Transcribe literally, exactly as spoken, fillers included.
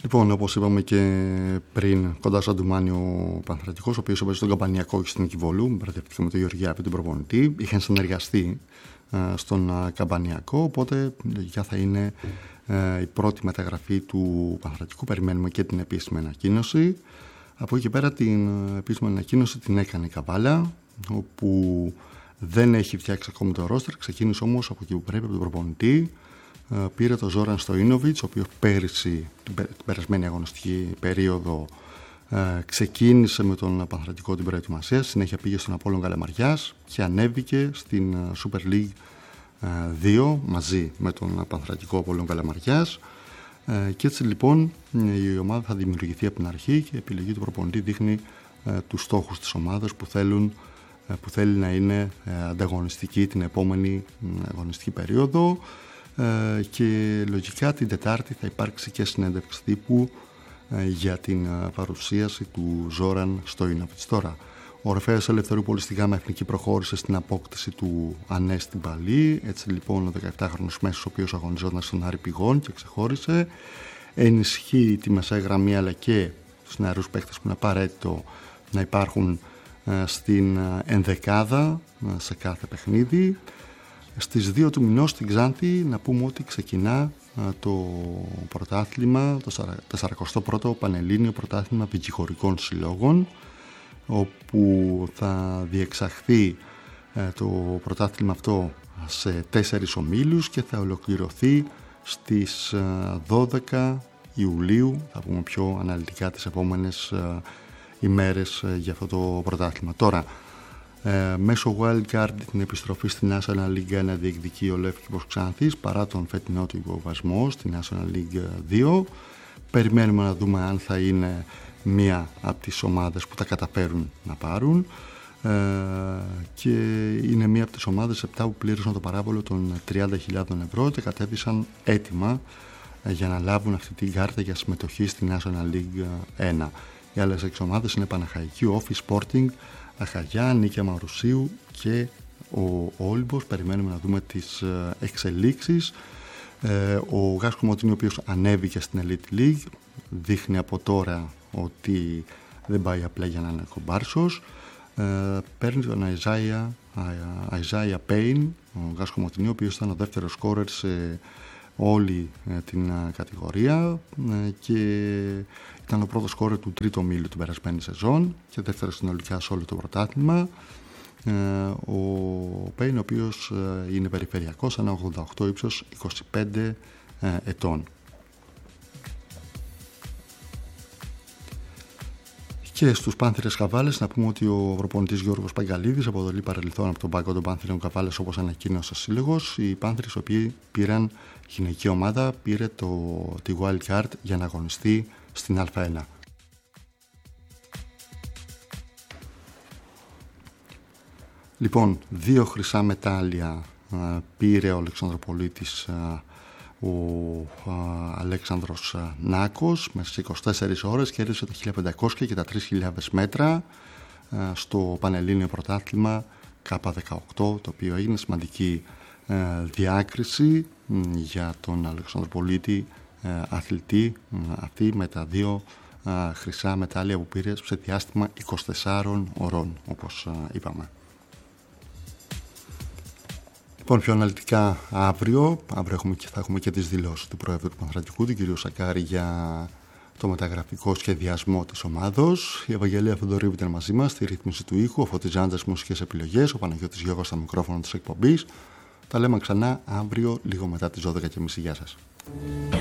Λοιπόν, όπως είπαμε και πριν, κοντά στο Ντουμάνι ο Πανθρακικός, ο οποίος έπαιζε στον Καμπανιακό και στην Νίκη Βόλου, μπερδευτήκαμε με τον Γεωργιάδη, τον προπονητή, είχαν συνεργαστεί ε, στον ε, Καμπανιακό, οπότε λογικά θα είναι ε, η πρώτη μεταγραφή του Πανθρακικού. Περιμένουμε και την επίσημη ανακοίνωση. Από εκεί και πέρα την επίσημη ανακοίνωση την έκανε η Καβάλα, όπου δεν έχει φτιάξει ακόμη το ρόστερ, ξεκίνησε όμως από εκεί που πρέπει, από τον προπονητή. Πήρε το Ζόραν Στοϊνόβιτς, ο οποίος πέρυσι, την περασμένη αγωνιστική περίοδο, ξεκίνησε με τον Πανθρακικό την προετοιμασία, συνέχεια πήγε στον Απόλλων Καλαμαριάς και ανέβηκε στην Super League δύο μαζί με τον Πανθρακικό Απόλλων Καλαμαριάς. Και έτσι λοιπόν η ομάδα θα δημιουργηθεί από την αρχή και η επιλογή του προπονητή δείχνει τους στόχους της ομάδας που, θέλουν, που θέλει να είναι ανταγωνιστική την επόμενη αγωνιστική περίοδο. Και λογικά την Τετάρτη θα υπάρξει και συνέντευξη τύπου για την παρουσίαση του Ζόραν Στοϊνόβιτς. Τώρα, ο Ορφέας Ελευθερούπολης στη ΓΑΜΑ Εθνική προχώρησε στην απόκτηση του Ανέ στην Παλή. Έτσι λοιπόν ο δεκαεπτάχρονος μέσος, ο οποίος αγωνιζόταν στον Άρη Πηγών και ξεχώρισε, ενισχύει τη μεσαία γραμμή αλλά και τους νεαρούς παίκτες που είναι απαραίτητο να υπάρχουν στην ενδεκάδα σε κάθε παιχνίδι. Στις δύο του μηνός στην Ξάνθη να πούμε ότι ξεκινά το πρωτάθλημα, το σαρακοστό πρώτο Πανελλήνιο Πρωτάθλημα Πικηχωρικών Συλλόγων, όπου θα διεξαχθεί το πρωτάθλημα αυτό σε τέσσερις ομίλους και θα ολοκληρωθεί στις δώδεκα Ιουλίου. Θα πούμε πιο αναλυτικά τις επόμενες ημέρες για αυτό το πρωτάθλημα. Τώρα, Ε, μέσω wildcard την επιστροφή στη National League ένα διεκδικεί ο Λεύκηπος Ξάνθης παρά τον φετινό του υποβασμό στη National League δύο. Περιμένουμε να δούμε αν θα είναι μία από τις ομάδες που τα καταφέρουν να πάρουν ε, και είναι μία από τις ομάδες επτά που πλήρωσαν το παράβολο των τριάντα χιλιάδες ευρώ και κατέβησαν έτοιμα ε, για να λάβουν αυτή την κάρτα για συμμετοχή στη National League ένα. Οι άλλες έξι ομάδες είναι Παναχαϊκή, Όφη, Sporting, Αχαγιά, Νίκαια Μαρουσίου και ο Όλυμπος. Περιμένουμε να δούμε τις εξελίξεις. Ε, ο Γάς Κομωτίνη, ο οποίος ανέβηκε στην Elite League, δείχνει από τώρα ότι δεν πάει απλά για να είναι κομπάρσος. Ε, παίρνει τον Αϊζάια, Αϊζάια Πέιν, ο Γάς Κομωτίνη, ο οποίος ήταν ο δεύτερος σκόρερ σε όλη ε, την ε, κατηγορία ε, και ήταν ο πρώτος σκόρερ του τρίτου ομίλου την περασμένη σεζόν και δεύτερο συνολικά σε όλο το πρωτάθλημα. Ε, ο Πέιν, ο οποίος ε, είναι περιφερειακός, ένα ογδόντα οκτώ, ύψος είκοσι πέντε ε, ετών. Και στους Πάνθυρες Καβάλες να πούμε ότι ο προπονητής Γιώργος Παγκαλίδης αποτελεί παρελθόν από τον πάγκο των Πάνθυρων Καβάλες, όπως ανακοίνωσε ο σύλλογος. Οι Πάνθυρες, οι οποίοι πήραν γυναική ομάδα, πήρε το, τη wild card για να αγωνιστεί στην Α1. Λοιπόν, δύο χρυσά μετάλλια α, πήρε ο Αλεξανδροπολίτης α, ο α, Αλέξανδρος α, Νάκος μέσα σε είκοσι τέσσερις ώρες, κέρδισε τα χίλια πεντακόσια και τα τρεις χιλιάδες μέτρα α, στο Πανελλήνιο Πρωτάθλημα Κάπα δεκαοκτώ, το οποίο έγινε σημαντική α, διάκριση α, για τον Αλεξανδροπολίτη α, αθλητή α, αυτή με τα δύο α, χρυσά μετάλλια που πήρε σε διάστημα είκοσι τεσσάρων ωρών, όπως α, είπαμε. Λοιπόν, πιο αναλυτικά αύριο, αύριο έχουμε και, θα έχουμε και τις δηλώσεις του Προέδρου του Πανθρακικού, του κ. Σακάρη, για το μεταγραφικό σχεδιασμό της ομάδος. Η Ευαγγελία Θοδωρήβου ήταν μαζί μας, στη ρύθμιση του ήχου, ο Φώτης Ζάντζας μουσικές επιλογές, ο Παναγιώτης Γιώργος στα μικρόφωνα της εκπομπής. Τα λέμε ξανά αύριο λίγο μετά τις δώδεκα και μισή. Γεια σας.